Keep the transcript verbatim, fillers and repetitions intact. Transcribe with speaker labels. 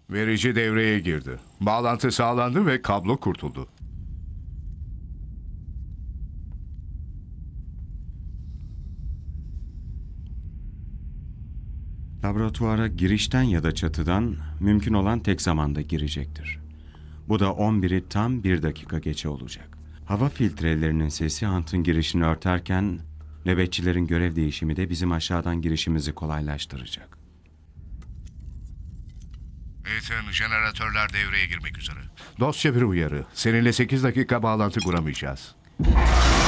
Speaker 1: Verici devreye girdi. Bağlantı sağlandı ve kablo kurtuldu.
Speaker 2: Laboratuvara girişten ya da çatıdan mümkün olan tek zamanda girecektir. Bu da on biri tam bir dakika geçe olacak. Hava filtrelerinin sesi Hunt'ın girişini örterken nöbetçilerin görev değişimi de bizim aşağıdan girişimizi kolaylaştıracak.
Speaker 1: Ethan, jeneratörler devreye girmek üzere. Dostça bir uyarı. Seninle sekiz dakika bağlantı kuramayacağız.